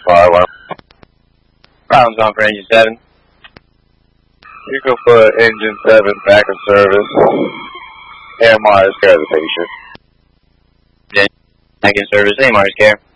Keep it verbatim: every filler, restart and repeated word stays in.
five one. Problems on for engine seven. You can put engine seven back in service. A M R is care of the patient. Back in service, A M R is care.